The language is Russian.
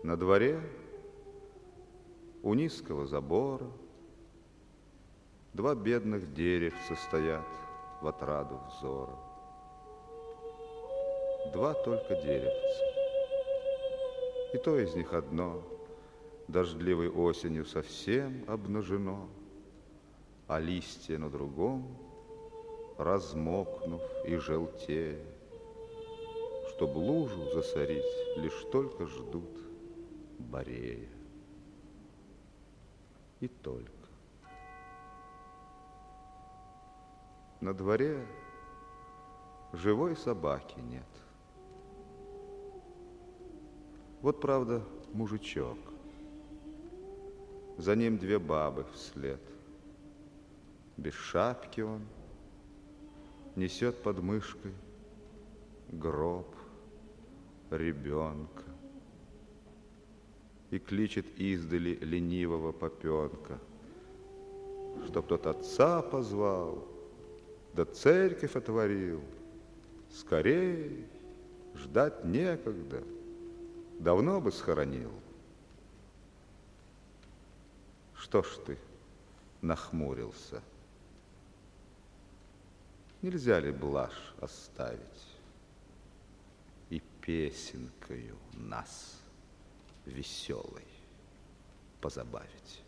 На дворе у низкого забора два бедных деревца стоят в отраду взора. Два только деревца, и то из них одно дождливой осенью совсем обнажено, а листья на другом, размокнув и желтея, чтоб лужу засорить, лишь только ждут борея. И только. На дворе живой собаки нет. Вот, правда, мужичок. За ним две бабы вслед. Без шапки он несет под мышкой гроб ребенка и кличет издали ленивого попенка, чтоб тот отца позвал, да церковь отворил. Скорей, ждать некогда, давно бы схоронил. Что ж ты нахмурился? Нельзя ли блажь оставить и песенкою нас веселой позабавить?